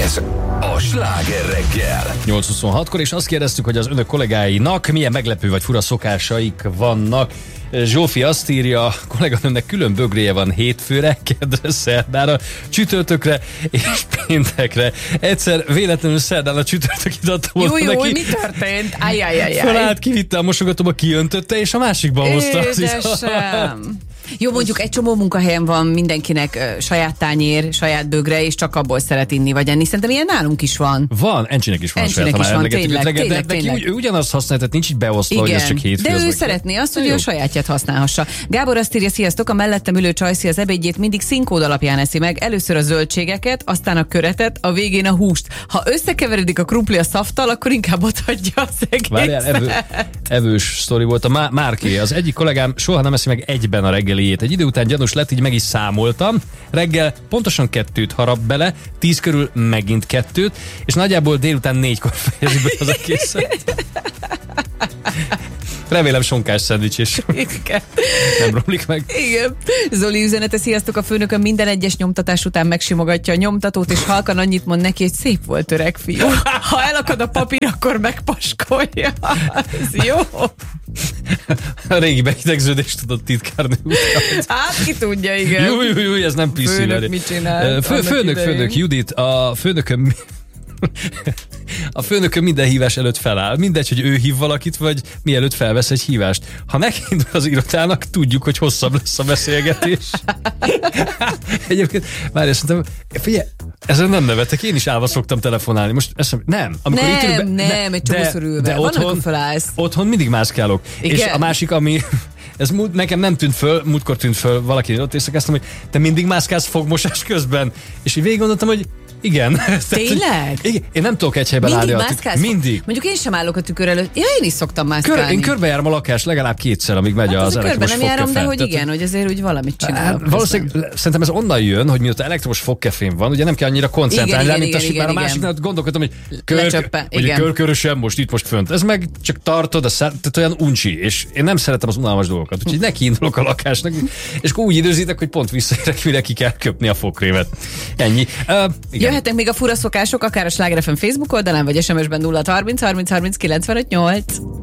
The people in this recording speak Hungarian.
Ez a Sláger reggel. 8:26-kor, és azt kérdeztük, hogy az önök kollégáinak milyen meglepő vagy fura szokásaik vannak. Zsófi azt írja, a kolléganőmnek külön bögréje van hétfőre, kedre, szerdára, csütörtökre és péntekre. Egyszer véletlenül szerdán a csütörtökit adta volna neki. Jó, mi történt? Ajjajjajjaj. Fölállt, kivitte a mosogatóba, kiöntötte, és a másikban hozta. Édesem. Jó, mondjuk egy csomó munkahelyen van mindenkinek saját tányér, saját bögre, és csak abból szeret inni vagy enni. Szerintem ilyen nálunk is van. Van, Encsinek is van Encsinek saját, is van, tényleg, de neki ő ugyanazt használja, tehát nincs így beosztva, hogy ez csak hétfő. De ő szeretné azt, hogy ő a sajátját használhassa. Gábor azt írja, sziasztok, a mellettem ülő csajszi az ebédjét mindig színkód alapján eszi meg. Először a zöldségeket, aztán a köretet, a végén a húst. Ha összekeveredik a krumpli a szafttal, akkor inkább otthagyja az egészet. Várjál, evős sztori volt. A Márké, az egyik kollégám soha nem eszi meg egyben a reggeliét. Egy idő után gyanús lett, így meg is számoltam. Reggel pontosan 2 harap bele, 10 körül megint 2, és nagyjából délután 4-kor fejezi be az egészet. Remélem sonkás szendvics, és nem romlik meg. Igen. Zoli üzenete, sziasztok, a főnököm minden egyes nyomtatás után megsimogatja a nyomtatót, és halkan annyit mond neki, hogy szép volt, öreg fiú. Ha elakad a papír, akkor megpaskolja. Ez jó. A régi behidegződést tudott titkárnő után. Hát ki tudja, igen. Jó, ez nem piszi. Főnök mit csinál? Főnök, Judit, a főnököm... A főnököm minden hívás előtt feláll. Mindegy, hogy ő hív valakit, vagy mielőtt felvesz egy hívást. Ha nekiindul az irodának, tudjuk, hogy hosszabb lesz a beszélgetés. Egyébként, várj, szerintem, figyelj, ezen nem nevetek, én is állva szoktam telefonálni. Most nem. Amikor nem, egy csomószor ülve. Van, amikor felállsz. Otthon mindig mászkálok. Igen. És a másik, ami... Ez nekem nem tűnt föl, múltkor tűnt föl valakinél ott, és kezdtem, hogy te mindig mászkálsz fogmosás közben. És így végig gondoltam, hogy igen. Tényleg? Igen. Én nem tudok egy helyben állni. Mindig mászkálsz? Mindig. Mondjuk én sem állok a tükör előtt. Ja, én is szoktam mászkálni. Én körbejárom a lakást legalább 2-szer, amíg megy az elektromos fogkefe. Körben nem járom, de hogy igen, hogy azért úgy valamit csinálok. Valószínűleg szerintem ez onnan jön, hogy mióta elektromos fogkefém van, ugye nem kell annyira koncentrálni rá, mint a másiknál gondolkodtam, hogy körkörösen most fönt. Ez meg csak tartod, tehát olyan uncsi, és én nem szeretem az unalmas dolgokat. Úgyhogy nekiindulok a lakásnak, és akkor úgy időzítek, hogy pont visszaérek, mire ki kell köpni a fogkrémet. Ennyi. Jöhetnek még a fura szokások, akár a Sláger FM Facebook oldalán, vagy SMS-ben 0 30 30 30 95 8.